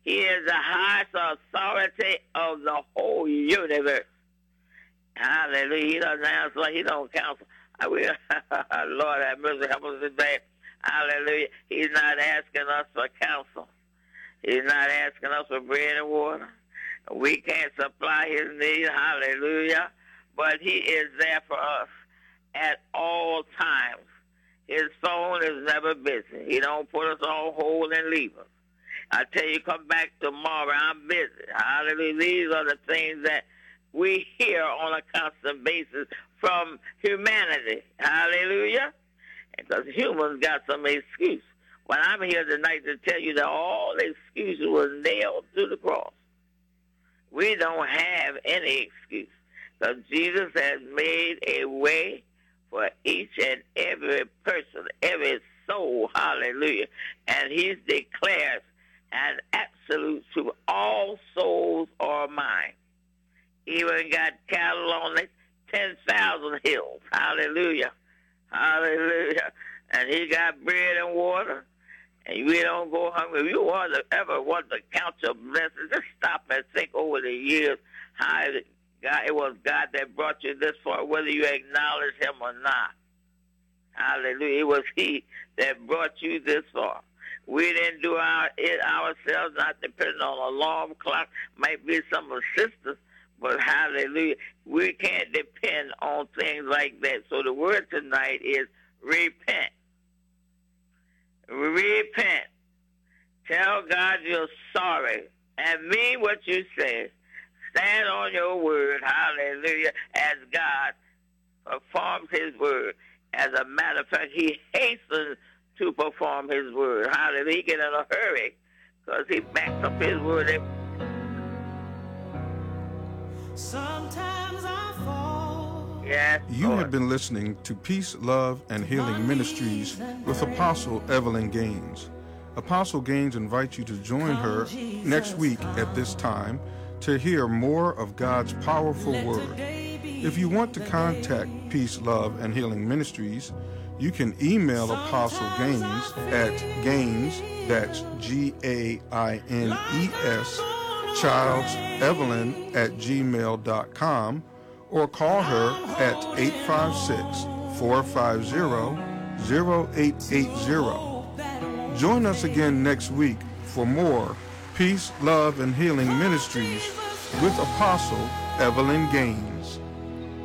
He is the highest authority of the whole universe. Hallelujah. He doesn't answer. He don't counsel. I will. Lord have mercy. Help us today. Hallelujah. He's not asking us for counsel. He's not asking us for bread and water. We can't supply his needs. Hallelujah. But he is there for us at all times. His phone is never busy. He don't put us on hold and leave us. I tell you, come back tomorrow. I'm busy. Hallelujah. These are the things that we hear on a constant basis from humanity. Hallelujah. Because humans got some excuse. Well, I'm here tonight to tell you that all excuses were nailed to the cross. We don't have any excuse. Because Jesus has made a way for each and every person, every soul. Hallelujah. And he's declared an absolute to all souls are mine. Even got cattle on the 10,000 hills. Hallelujah. Hallelujah. And he got bread and water. And we don't go hungry. If you ever want to count your blessings, just stop and think over the years how it was God that brought you this far, whether you acknowledge him or not. Hallelujah. It was he that brought you this far. We didn't do it ourselves, not depending on alarm clock. Might be some assistance, but hallelujah, we can't depend on things like that. So the word tonight is repent. Repent. Tell God you're sorry and mean what you say. Stand on your word, hallelujah, as God performs his word. As a matter of fact, he hastens to perform his word. Hallelujah. He get in a hurry because he backs up his word. Sometimes I fall. Yes, you Lord. have been listening to Peace, Love, and Healing Ministries with Apostle Evelyn Gaines. Apostle Gaines invites you to join her next week at this time to hear more of God's powerful word. If you want to contact Peace, Love, and Healing Ministries, you can email Apostle Gaines at Gaines, that's Gaines, childevelyn@gmail.com, or call her at 856-450-0880. Join us again next week for more Peace, Love, and Healing Ministries with Apostle Evelyn Gaines.